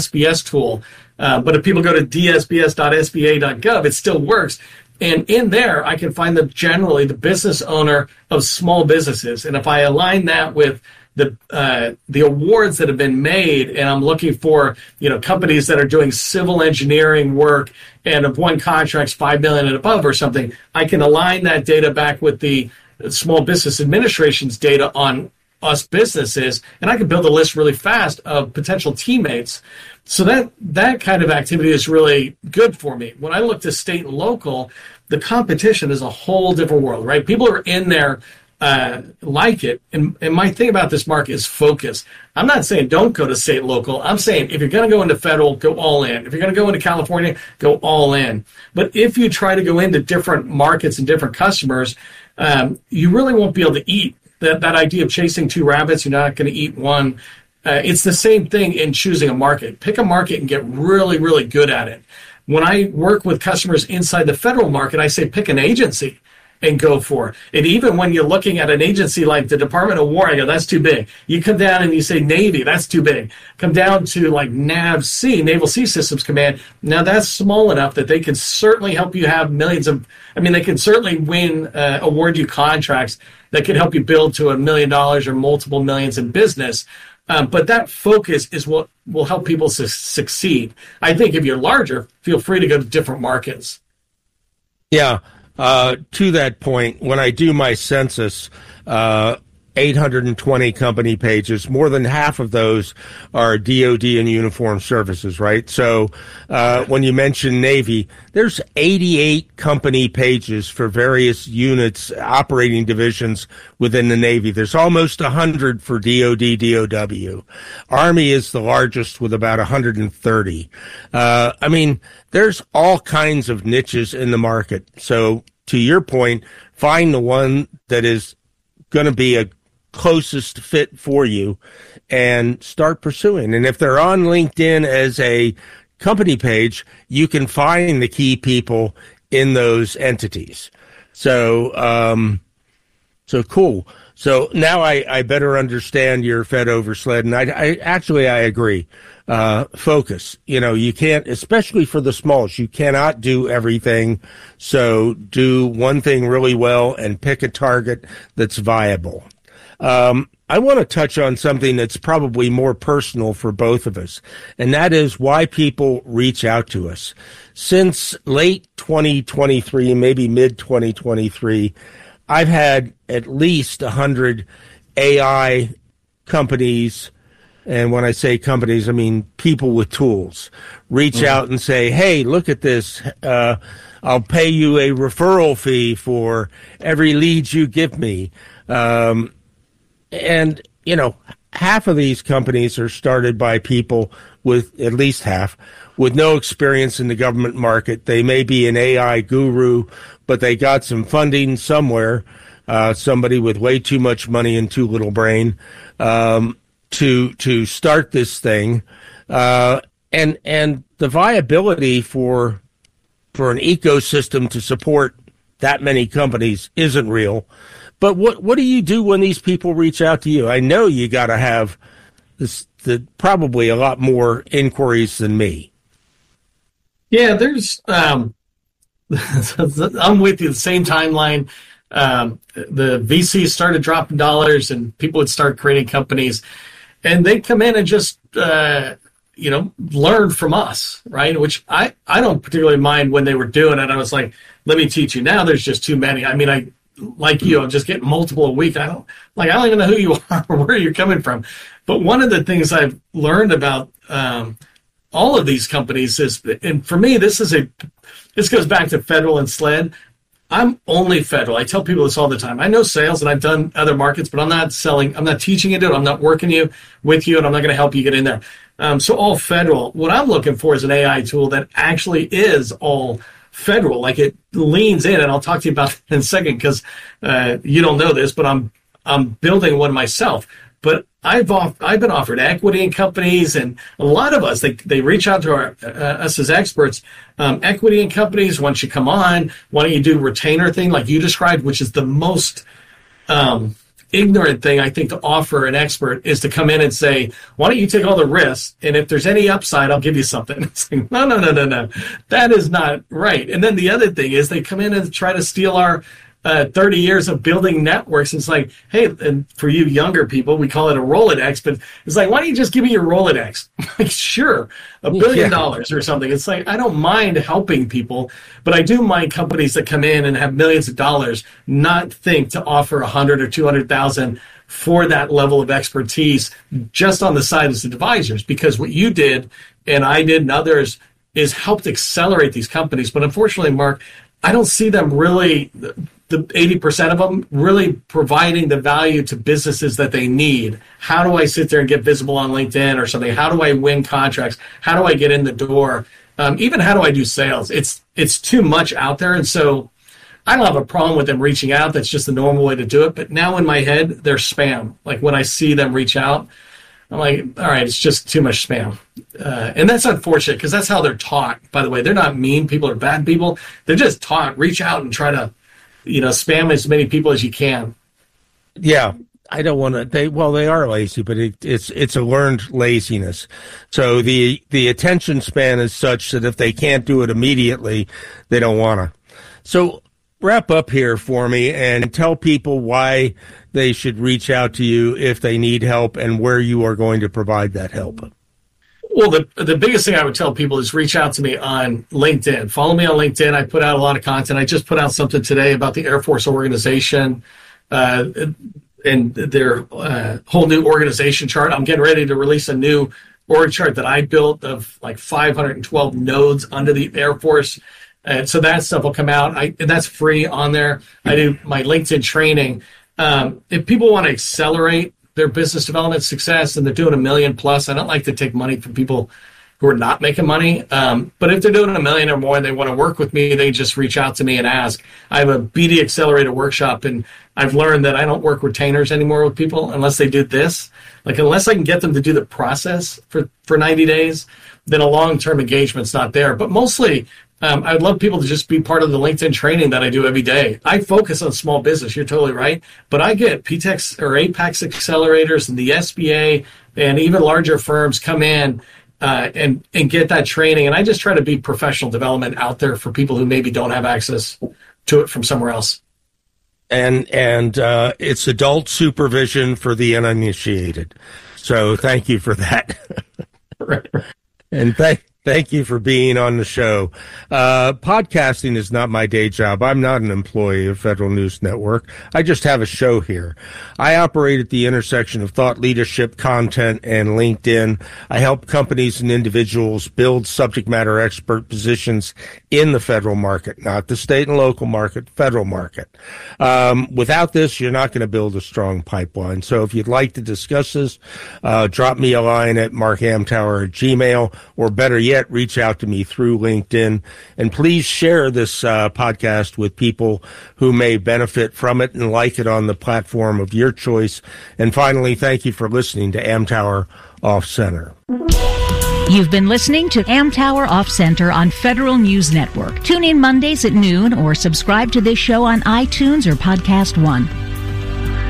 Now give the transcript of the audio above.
DSBS tool. But if people go to dsbs.sba.gov, it still works. And in there, I can find generally the business owner of small businesses. And if I align that with the awards that have been made, and I'm looking for companies that are doing civil engineering work and have won contracts $5 million and above or something, I can align that data back with the Small Business Administration's data on us businesses, and I can build a list really fast of potential teammates. So that kind of activity is really good for me. When I look to state and local, the competition is a whole different world, right? People are in there like it. And my thing about this market is focus. I'm not saying don't go to state and local. I'm saying if you're going to go into federal, go all in. If you're going to go into California, go all in. But if you try to go into different markets and different customers, you really won't be able to eat. That idea of chasing two rabbits, you're not going to eat one. It's the same thing in choosing a market. Pick a market and get really, really good at it. When I work with customers inside the federal market, I say pick an agency and go for it. And even when you're looking at an agency like the Department of War, I go, that's too big. You come down and you say Navy, that's too big. Come down to like NAVC, Naval Sea Systems Command. Now that's small enough that they can certainly help you have they can certainly award you contracts that can help you build to $1 million or multiple millions in business. But that focus is what will help people succeed. I think if you're larger, feel free to go to different markets. Yeah. To that point, when I do my census, 820 company pages, more than half of those are DOD and uniformed services, right? So when you mention Navy, there's 88 company pages for various units, operating divisions within the Navy. There's almost 100 for DOD, DOW. Army is the largest with about 130. There's all kinds of niches in the market. So to your point, find the one that is going to be a closest fit for you and start pursuing. And if they're on LinkedIn as a company page, you can find the key people in those entities. So cool. So now I better understand your Fed oversled. And I agree. Focus. You can't, especially for the smalls, you cannot do everything. So do one thing really well and pick a target that's viable. I want to touch on something that's probably more personal for both of us, and that is why people reach out to us. Since late 2023, maybe mid 2023, I've had at least 100 AI companies, and when I say companies, I mean people with tools, reach out and say, hey, look at this. I'll pay you a referral fee for every lead you give me. And, half of these companies are started by people with, at least half, with no experience in the government market. They may be an AI guru, but they got some funding somewhere, somebody with way too much money and too little brain, to start this thing. And the viability for an ecosystem to support that many companies isn't real. But what do you do when these people reach out to you? I know you got to have probably a lot more inquiries than me. Yeah, there's I'm with you, the same timeline. The VCs started dropping dollars and people would start creating companies, and they'd come in and just learn from us, right? Which I don't particularly mind when they were doing it. I was like, let me teach you. Now there's just too many. I mean, like you, I'm just getting multiple a week. I don't even know who you are or where you're coming from. But one of the things I've learned about all of these companies is, and for me, this goes back to federal and SLED. I'm only federal. I tell people this all the time. I know sales and I've done other markets, but I'm not selling. I'm not teaching you to do it. I'm not working with you, and I'm not going to help you get in there. So all federal. What I'm looking for is an AI tool that actually is all federal, like it leans in, and I'll talk to you about it in a second because you don't know this, but I'm building one myself. But I've been offered equity in companies, and a lot of us they reach out to us as experts. Equity in companies. Once you come on, why don't you do retainer thing like you described, which is the most ignorant thing, I think, to offer an expert is to come in and say, why don't you take all the risks? And if there's any upside, I'll give you something. It's like, no. That is not right. And then the other thing is they come in and try to steal our 30 years of building networks. It's like, hey, and for you younger people, we call it a Rolodex, but it's like, why don't you just give me your Rolodex? Like, sure, $1 billion or something. It's like, I don't mind helping people, but I do mind companies that come in and have millions of dollars not think to offer 100 or 200,000 for that level of expertise just on the side as advisors, because what you did and I did and others is helped accelerate these companies. But unfortunately, Mark, I don't see them really, the 80% of them really providing the value to businesses that they need. How do I sit there and get visible on LinkedIn or something? How do I win contracts? How do I get in the door? Even how do I do sales? It's too much out there. And so I don't have a problem with them reaching out. That's just the normal way to do it. But now in my head, they're spam. Like when I see them reach out, I'm like, all right, it's just too much spam. And that's unfortunate because that's how they're taught, by the way. They're not mean people or bad people. They're just taught, reach out and try to, spam as many people as you can. Yeah. I don't want to, they are lazy, but it's a learned laziness. So the attention span is such that if they can't do it immediately, they don't want to. So wrap up here for me and tell people why they should reach out to you if they need help and where you are going to provide that help. Well, the biggest thing I would tell people is reach out to me on LinkedIn. Follow me on LinkedIn. I put out a lot of content. I just put out something today about the Air Force organization and their whole new organization chart. I'm getting ready to release a new org chart that I built of like 512 nodes under the Air Force. And so that stuff will come out. And that's free on there. I do my LinkedIn training. If people want to accelerate their business development success and they're doing $1 million plus, I don't like to take money from people who are not making money. But if they're doing $1 million or more and they want to work with me, they just reach out to me and ask. I have a BD Accelerator workshop, and I've learned that I don't work retainers anymore with people unless they do this. Like, unless I can get them to do the process for 90 days, then a long-term engagement's not there. But mostly, I'd love people to just be part of the LinkedIn training that I do every day. I focus on small business. You're totally right. But I get PTEX or Apex accelerators and the SBA and even larger firms come in and get that training. And I just try to be professional development out there for people who maybe don't have access to it from somewhere else. And it's adult supervision for the uninitiated. So thank you for that. Right. And thank you for being on the show. Podcasting is not my day job. I'm not an employee of Federal News Network. I just have a show here. I operate at the intersection of thought leadership, content, and LinkedIn. I help companies and individuals build subject matter expert positions in the federal market, not the state and local market, federal market. Without this, you're not going to build a strong pipeline. So if you'd like to discuss this, drop me a line at markhamtower@gmail.com, or better yet, reach out to me through LinkedIn. And please share this podcast with people who may benefit from it and like it on the platform of your choice. And finally, thank you for listening to Amtower Off Center. You've been listening to Amtower Off Center on Federal News Network. Tune in Mondays at noon or subscribe to this show on iTunes or Podcast One.